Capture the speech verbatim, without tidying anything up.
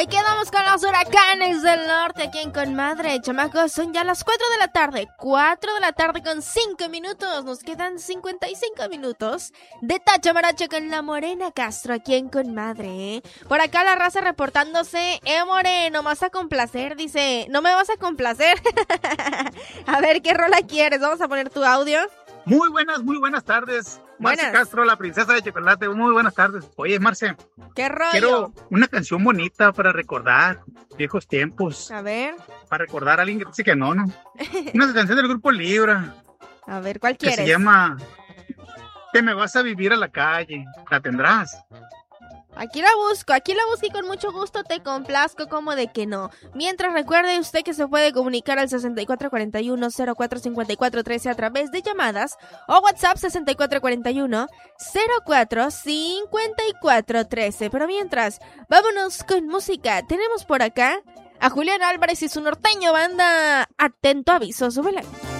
Ahí quedamos con los huracanes del norte aquí en Conmadre. Chamacos, son ya las cuatro de la tarde. cuatro de la tarde con cinco minutos. Nos quedan cincuenta y cinco minutos de Tacha Maracha con la Morena Castro aquí en Conmadre. Por acá la raza reportándose. Eh, More, no me vas a complacer. Dice, no me vas a complacer. A ver, ¿qué rola quieres? Vamos a poner tu audio. Muy buenas, muy buenas tardes. Buenas. Marce Castro, la princesa de chocolate. Muy buenas tardes. Oye, Marce. ¿Qué rollo? Quiero una canción bonita para recordar viejos tiempos. A ver. Para recordar a alguien que dice que no, ¿no? Una canción del grupo Libra. A ver, ¿cuál que quieres? Se llama Te me vas a vivir a la calle. ¿La tendrás? Aquí la busco, aquí la busco y con mucho gusto te complazco, como de que no. Mientras, recuerde usted que se puede comunicar al sesenta y cuatro cuarenta y uno, cero cuatro cincuenta y cuatro trece a través de llamadas o WhatsApp sesenta y cuatro cuarenta y uno, cero cuatro cincuenta y cuatro trece. Pero mientras, vámonos con música. Tenemos por acá a Julián Álvarez y su norteño banda. Atento aviso, súbela.